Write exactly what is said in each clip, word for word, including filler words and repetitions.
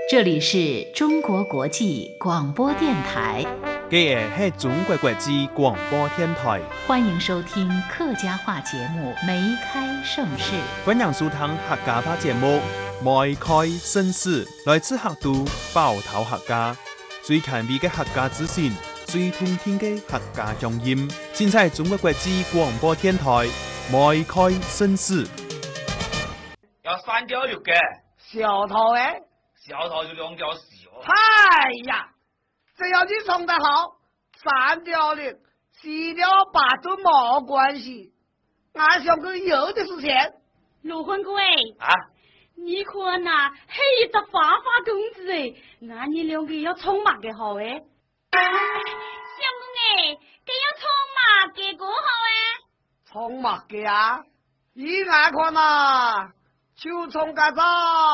这里是中国国际广播电台。 这个是中国国际广播电台， 欢迎收听客家话节目《梅开盛世》。 欢迎收听客家话节目《梅开盛世》，来自客都包头客家，最前卫的客家资讯，最通天的客家乡音，尽在中国国际广播电台《梅开盛世》。 要三条肉嘅， 小头哎， 小头就两条小。 哎呀，只要你送得好，三条肉、四条八都冇关系。俺想哥有的是钱。 罗坤哥哎， 啊， 你看呐，嘿一只花花公子哎，俺你两个要冲马嘅好哎。相公哎，佢要冲马嘅嗰好哎。 冲马嘅啊？依俺看呐。就从个咋？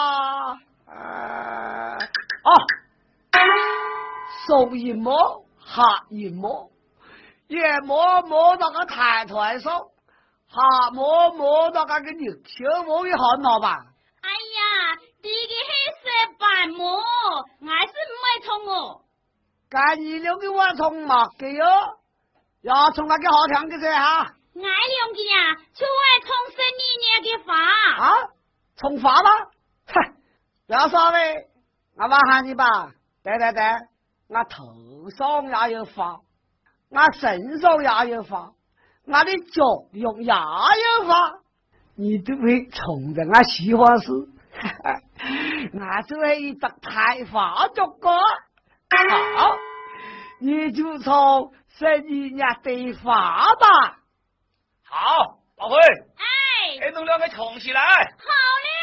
呃，哦，送一摸，下一摸，也摸摸到个台台上，下摸摸到个个牛小摸一下脑吧。 哎呀，这个黑色白摸，还是唔会冲哦。 干你两个我冲嘛嘅哟，要冲那个好听的噻哈。 俺两个呀，出外冲生意年嘅法。 啊？冲法吗？哼，要说嘞，我问下你吧。对对对，我头上也有法，我身上也有法，我的脚用也有法，你都会冲着我喜欢事，我就会一只太法足个。好，你就从生意人对法吧。 好，宝贝。 哎， 给侬两个冲起来。 好嘞。